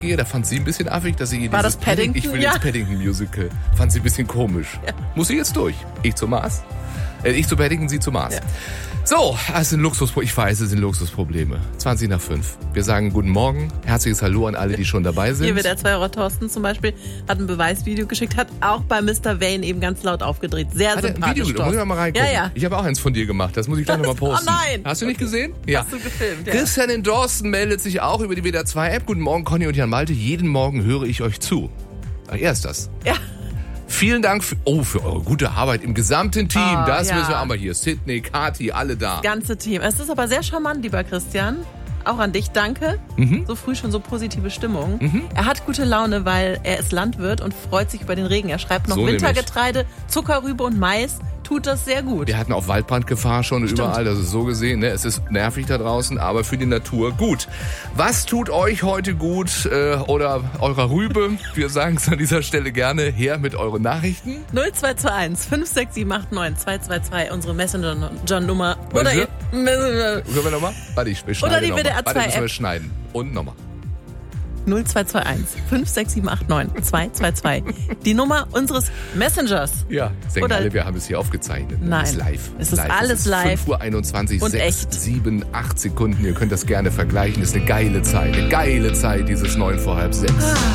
Da fand sie ein bisschen affig, dass ich ihr War dieses das Paddington? Ich will Ja. ins Paddington-Musical. Fand sie ein bisschen komisch. Ja. Muss sie jetzt durch. Ich zu Mars. Ich zu Paddington, sie zu Mars. Ja. So, es sind ich weiß, es sind Luxusprobleme. 20:05. Wir sagen guten Morgen, herzliches Hallo an alle, die schon dabei sind. Hier wird der 2 € Thorsten zum Beispiel, hat ein Beweisvideo geschickt, hat auch bei Mr. Vane eben ganz laut aufgedreht. Sehr Hat er ein sympathisch. Video, muss ich mal reingucken. Ja, ja. Ich habe auch eins von dir gemacht, das muss ich gleich nochmal posten. Oh nein! Hast du nicht gesehen? Ja. Hast du gefilmt, ja. Christian in Dorsten meldet sich auch über die WDR 2 App. Guten Morgen, Conny und Jan Malte. Jeden Morgen höre ich euch zu. Ach, er ist das. Ja. Vielen Dank für eure gute Arbeit im gesamten Team. Oh, Das ja. müssen wir aber hier. Sydney, Kati, alle da. Ganze Team. Es ist aber sehr charmant, lieber Christian. Auch an dich, danke. So früh schon so positive Stimmung. Er hat gute Laune, weil er ist Landwirt und freut sich über den Regen. Er schreibt noch So Wintergetreide, Zuckerrübe und Mais. Tut das sehr gut. Wir hatten auch Waldbrandgefahr schon Stimmt. überall, das ist so gesehen. Ne? Es ist nervig da draußen, aber für die Natur gut. Was tut euch heute gut oder eurer Rübe? Wir sagen es an dieser Stelle gerne. Her mit euren Nachrichten. 0221 56789 222, unsere Messenger-Nummer. Was Oder ist ihr, Können wir nochmal? Warte, ich schneide Oder die nochmal. WDR 2 Warte, müssen wir App. schneiden. Und nochmal. 0221 56789 222. Die Nummer unseres Messengers. Ja, denken Oder- alle, wir haben es hier aufgezeichnet. Nein. Es ist live. Es ist alles live. 5:21 Und 6, echt. 7, 8 Sekunden. Ihr könnt das gerne vergleichen. Das ist eine geile Zeit. Eine geile Zeit, dieses 9 vor halb 6.